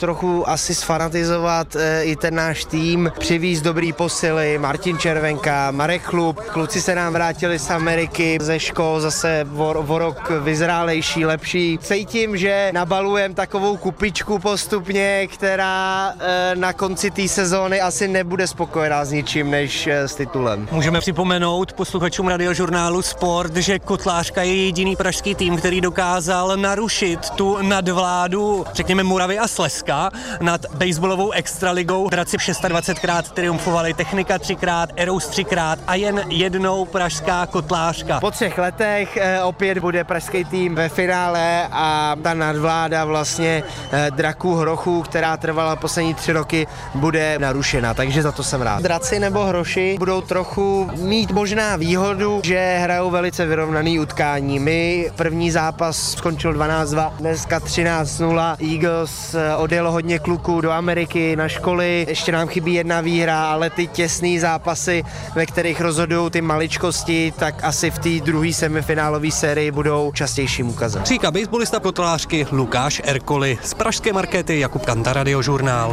trochu asi sfanatizovat i ten náš tým, přivízt dobrý posily, Martin Červenka, Marek Chlup, kluci se nám vrátili z Ameriky, ze škol zase o rok vyzrálejší, lepší. Cítím, že nabalujem takovou kupičku postupně, která na konci té sezóny asi nebude spokojená s ničím než s titulem. Můžeme připomenout posluchačům Radiožurnálu Sport, že Kotlářka je jediný pražský tým, který dokázal narušit tu nadvládu, řekněme Moravy a Slezska nad baseballovou extraligou. Draci 26krát triumfovali, Technika 3krát, Eros 3krát a jen jednou pražská Kotlářka. Po 3 letech opět bude pražský tým ve finále a ta nadvláda vlastně draků Hrochů, která trvala poslední 3 roky, bude narušena, takže za to jsem rád. Draci nebo Hroši budou trochu mít možná výhodu, že hrajou velice vyrovnaný utkání. My první zápas skončil 12-2, dneska 13-0. Eagles odjelo hodně kluků do Ameriky na školy, ještě nám chybí 1 výhra, ale ty těsný zápasy, ve kterých rozhodují ty maličkosti, tak asi v té druhé semifinálové sérii budou častějším ukazem. Říká baseballista Kotlářky Lukáš Erkoli. Z pražské markéty Jakub Kanta, Radiožurnál.